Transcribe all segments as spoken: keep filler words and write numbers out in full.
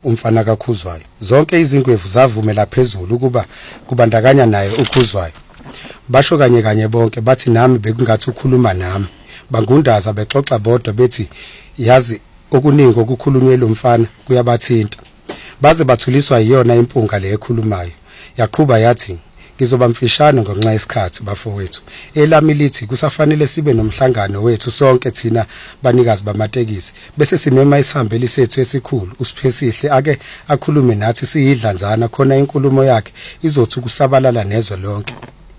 umfana kaKhuzwayo. Zonke izingwevu zavumela phezulu ukuba kubandakanya naye uKhuzwayo. Basho kanye kanye bonke bathi nami bekungathi ukhuluma nami. Bangundaza bexoxa bodwa bethi yazi okuningi okukhulunywe lo mfana kuyabathinta. Baze bathuliswa yiyona impunga le ekhulumayo. Yaqhubha yathi ngizoba mfishane ngenxa yesikhathi bafowethu. Elami lithi kusafanele sibe nomhlangano wethu sonke thina banikazi bamatekisi bese simema isihambeli sethu esikhulu uSiphesihle ake akhulume nathi siyidlanzana khona inkulumo yakhe izothi ukusabalala nezwe lonke.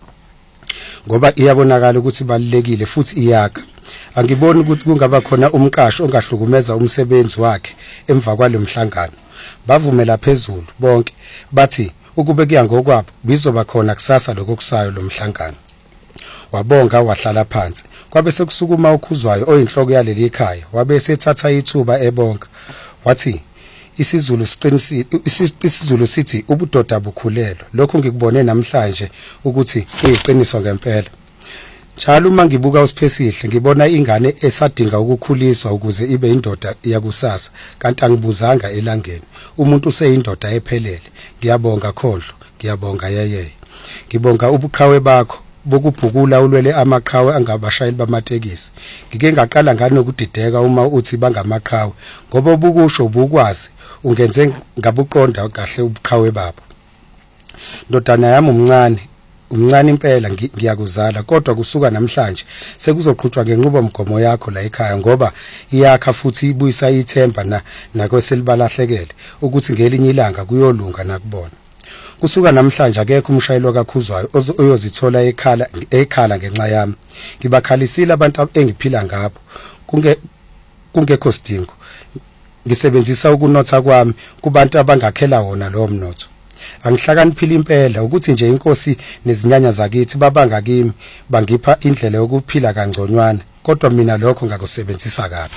Ngoba iyabonakala ukuthi balekile futhi iyakha. Angiboni ukuthi kungaba khona umqasho ongahlukumeza umsebenzi wakhe emva kwalomhlangano. Bavumela phezulu bonke bathi ukube kuya ngokwabo bizoba khona kusasa lokukusayo lomhlangano. Wabonga wahlala phansi. Kwabe sekusukuma uKhuzwayo oyinhloko yaleli ekhaya wabe sethatha ithuba ebonga. Wathi isizulu siqinisile isizulu sithi ubudoda bukhulelo. Lokho ngikubone namhlanje ukuthi kuyiqiniso ngempela. Njalo uma ngibuka uSiphesihle ngibona ingane esadinga ukukhuliswa ukuze ibe indoda yakusasa kanti angibuzanga elangeni. Umuntu useyindoda ephelele. Ngiyabonga Khodlo, ngiyabonga yeye. Ngibonga ubuqhawe bakho bokubhukula ulwele amaqhawe angabashayeli bamatekisi. Ngike ngaqala ngani ukudideka uma uthi bangamaqhawe ngoba ubukusho ubukwazi ungenze ngabuqonda kahle ubuqhawe babo. Ndodana yami umncane umncane impela ngiyakuzala kodwa kusuka namhlanje sekuzoqhutshwa ngenqubo mgomo yakho la ekhaya ngoba iyakha futhi ibuyisa ithemba na nakweselibalahlekelele ukuthi ngelinye ilanga kuyolunga nakubona. Kusuka namhlanje akekho umshayeli kaKhuzwayo oyozithola ekhala ekhala ngenxa yami. Ngibakhalisile abantu engiphila ngabo kunge kungekho sidingo. Ngisebenzisa ukunotha kwami kubantu abangakhela wona lo mnotho. Angihlakaniphile impela ukuthi nje inkosi nezinyanya zakithi babanga kimi bangipha indlela yokuphila kangconywana kodwa mina lokho ngakusebenzisa kabi.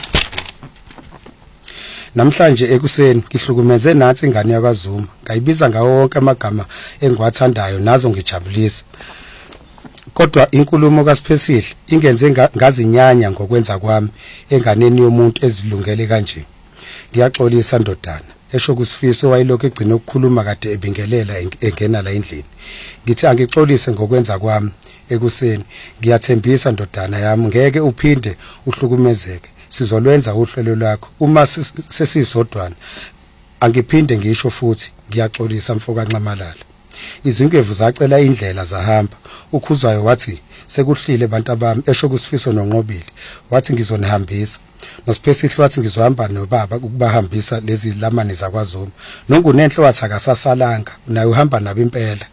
Namhlanje ekuseni ngihlukumeze nathi ingane yakwaZuma ngayibiza ngawo wonke amagama engiwathandayo nazo ngijabulisa. Kodwa inkulumo kaSiphesihle ingenze ngazinyanya ngokwenza kwami enganeni yomuntu ezilungele kanje. Ngiyaxolisa ndodana. Esho kuSifiso wayilokho egcina ukukhuluma kade ebingelela engena la endlini. Ngithi angixolise ngokwenza kwami ekuseni. Ngiyathembisa ndodana yami ngeke uphinde uhlukumezeke. Sizolwenza uhlelo lwakho uma sesizodwana. Angiphinde ngisho futhi ngiyaxolisa mfoka Ncamalala. Izingwevu zacela indlela zahamba. uKhuzwayo wathi sekuhlile bantu abami. Esho kuSifiso noNqobile wathi ngizonihambisa. NoSiphesihle wathi ngizohamba nobaba ukubahambisa lezi lamani zakwaZuma. Nongunenhle wathi akasasalanga naye uhamba nabo impela.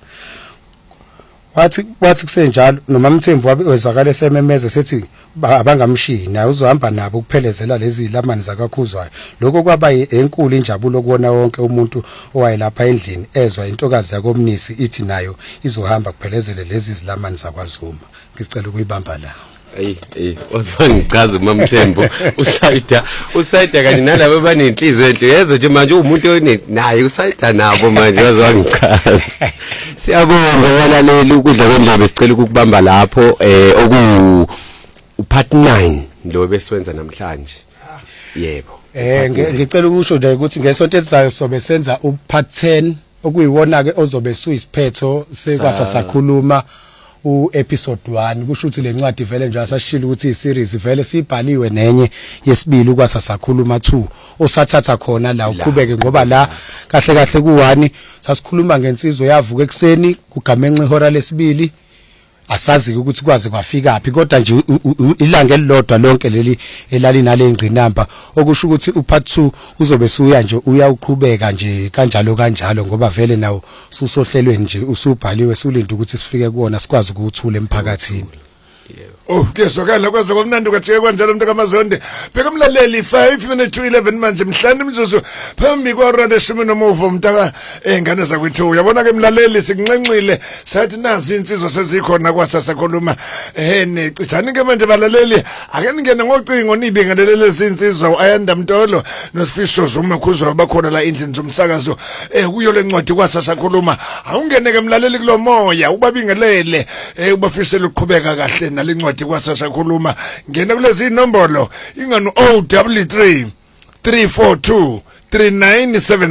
Wathi wathi kusenjalo noMamthembu wabe wezwakala sememeze sethi abangamshiyi naye uzohamba nabo ukuphelezela lezi lamani zakaKhuzwayo. Lokho kwaba enkulu injabulo ukubona wonke umuntu owayelapha endlini ezwa intokazi yakomnisi ithi nayo izohamba kuphelezele lezi zilamani zakwaZuma. Ngisicela ukuyibamba la. Hey hey ozwangichaza uMamthembu usayida usayida kanye nalabo banenhliziyo enhle yezo nje manje umuntu naye usayida nabo manje ozwangichaza. Siyabonga abalaleli ukudla kwendaba sicela ukubamba lapho eh oku part nine lo besiwenza namhlanje. Yebo. Eh ngicela ukusho nje ukuthi ngesonto elizayo sobe senza u part ten okuyiwona ke ozobe suyisiphetho sekwasa sakhuluma u episode one. Kusho ukuthi lencwadi vele nje asashila ukuthi iseries vele sibhaliwe nenye yesibili ukwasa sakhuluma two osathatha khona la uqhubeke ngoba la kahle kahle ku one sasikhuluma ngensizwe yavuka ekseni kugamenxe ihora lesibili. Asazi ukuthi kwaze kwafika phi kodwa nje ilanga elilodwa lonke leli elali nale ngqinamba okusho ukuthi u part two uzobe suya nje uyaqhubeka nje kanjalo kanjalo ngoba vele nawo susohlelweni nje usubhaliwe sulinda ukuthi sifike kuona sikwazi ukuthula emphakathini. Oh kezwakala kwaze kwamnandi kwajike kwanjalo umuntu kaMazonde. Bheka umlaleli five minutes to eleven manje mhlanje imzuzu phambi kwaRadio Shumi nomuvo umntaka engane zakwethu. Uyabona ke mlaleli sikunxenxile sathi nazi insizwa sezikhona kwasasa khuluma eh necithani ke manje balaleli ake ningene ngocingo nibingelele izinsizwa uAyanda Mtolo noSifiso Zuma Khuzwayo bakhona la endlini zomsakazo eh kuyo lencwadi kwasasa khuluma. Awungene ke mlaleli kulo moya ubabingelele eh ubafisela ukuqhubeka kahle nalencwadi kwasasa khuluma. Ngena kulezi inombolo ingano zero double three three four two three nine seven